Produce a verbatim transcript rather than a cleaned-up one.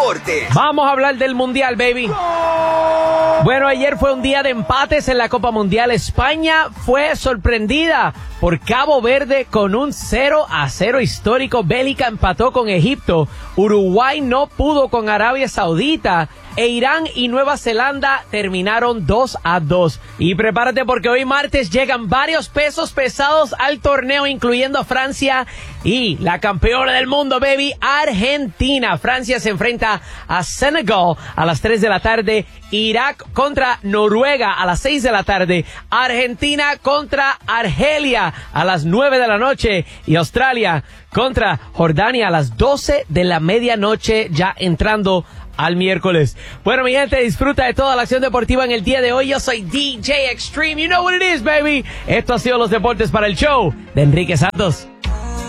deportes. Vamos a hablar del Mundial, baby. Bueno, ayer fue un día de empates en la Copa Mundial. España fue sorprendida por Cabo Verde con un cero a cero histórico. Bélgica empató con Egipto. Uruguay no pudo con Arabia Saudita. E Irán y Nueva Zelanda terminaron dos a dos. Y prepárate porque hoy martes llegan varios pesos pesados al torneo, incluyendo a Francia y la campeona del mundo, baby, Argentina. Francia se enfrenta a Senegal a las tres de la tarde. Irak contra Noruega a las seis de la tarde. Argentina contra Argelia a las nueve de la noche. Y Australia contra Jordania a las doce de la medianoche, ya entrando al miércoles. Bueno, mi gente, disfruta de toda la acción deportiva en el día de hoy. Yo soy D J Extreme. You know what it is, baby. Esto ha sido los deportes para el show de Enrique Santos.